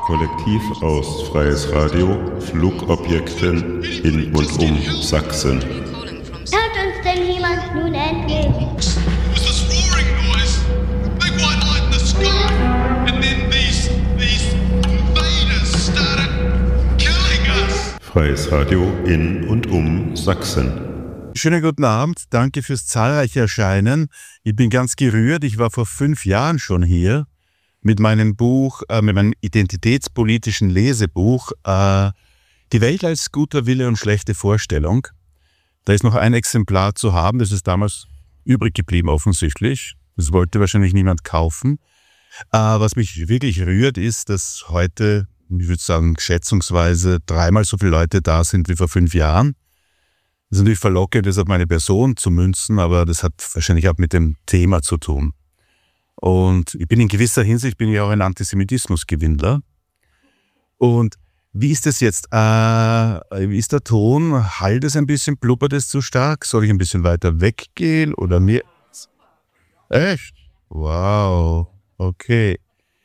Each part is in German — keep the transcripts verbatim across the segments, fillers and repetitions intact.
Kollektiv aus Freies Radio, Flugobjekten in und um Sachsen. Hört uns denn jemand nun endlich? What's this roaring noise? Big white light in the sky, and then these these invaders started killing us. Freies Radio in und um Sachsen. Schönen guten Abend, danke fürs zahlreiche Erscheinen. Ich bin ganz gerührt, ich war vor fünf Jahren schon hier mit meinem Buch, äh, mit meinem identitätspolitischen Lesebuch äh, Die Welt als guter Wille und schlechte Vorstellung. Da ist noch ein Exemplar zu haben, das ist damals übrig geblieben offensichtlich. Das wollte wahrscheinlich niemand kaufen. Äh, was mich wirklich rührt, ist, dass heute, ich würde sagen, schätzungsweise dreimal so viele Leute da sind wie vor fünf Jahren. Das ist natürlich verlockend, das auf meine Person zu münzen, aber das hat wahrscheinlich auch mit dem Thema zu tun. Und ich bin in gewisser Hinsicht bin ich auch ein Antisemitismusgewinnler. Und wie ist das jetzt? Äh, wie ist der Ton? Hallt es ein bisschen? Blubbert es zu stark? Soll ich ein bisschen weiter weggehen oder mehr? Echt? Wow. Okay.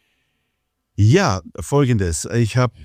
Ja, Folgendes. Ich habe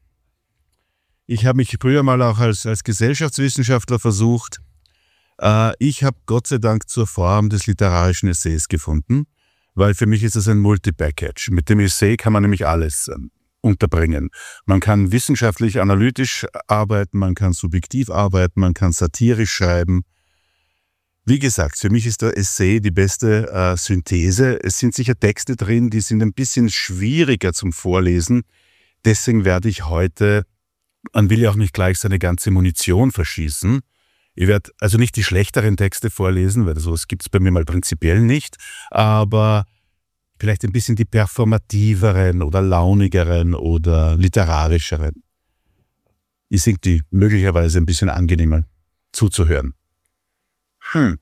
ich hab mich früher mal auch als, als Gesellschaftswissenschaftler versucht. Äh, ich habe Gott sei Dank zur Form des literarischen Essays gefunden. Weil für mich ist es ein Multi-Package. Mit dem Essay kann man nämlich alles ähm, unterbringen. Man kann wissenschaftlich, analytisch arbeiten, man kann subjektiv arbeiten, man kann satirisch schreiben. Wie gesagt, für mich ist der Essay die beste äh, Synthese. Es sind sicher Texte drin, die sind ein bisschen schwieriger zum Vorlesen. Deswegen werde ich heute, man will ja auch nicht gleich seine ganze Munition verschießen. Ich werde also nicht die schlechteren Texte vorlesen, weil sowas gibt es bei mir mal prinzipiell nicht, aber vielleicht ein bisschen die performativeren oder launigeren oder literarischeren. Ich sind die möglicherweise ein bisschen angenehmer zuzuhören. Hm.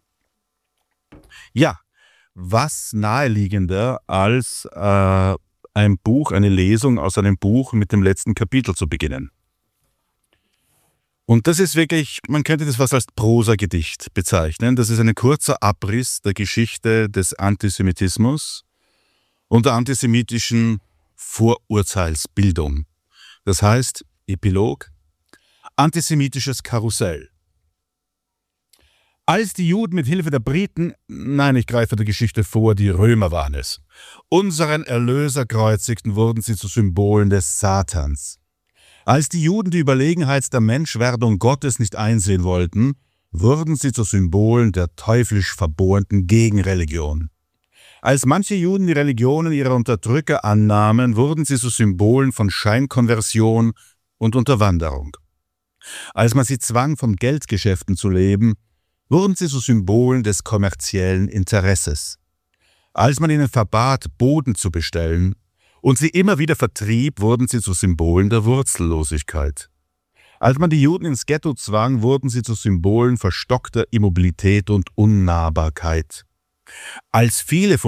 Ja, was naheliegender als äh, ein Buch, eine Lesung aus einem Buch mit dem letzten Kapitel zu beginnen. Und das ist wirklich, man könnte das fast als Prosagedicht bezeichnen. Das ist ein kurzer Abriss der Geschichte des Antisemitismus und der antisemitischen Vorurteilsbildung. Das heißt, Epilog, antisemitisches Karussell. Als die Juden mit Hilfe der Briten, nein, ich greife der Geschichte vor, die Römer waren es, unseren Erlöser kreuzigten, wurden sie zu Symbolen des Satans. Als die Juden die Überlegenheit der Menschwerdung Gottes nicht einsehen wollten, wurden sie zu Symbolen der teuflisch verbohrten Gegenreligion. Als manche Juden die Religionen ihrer Unterdrücker annahmen, wurden sie zu Symbolen von Scheinkonversion und Unterwanderung. Als man sie zwang, von Geldgeschäften zu leben, wurden sie zu Symbolen des kommerziellen Interesses. Als man ihnen verbat, Boden zu bestellen, und sie immer wieder vertrieb, wurden sie zu Symbolen der Wurzellosigkeit. Als man die Juden ins Ghetto zwang, wurden sie zu Symbolen verstockter Immobilität und Unnahbarkeit. Als viele von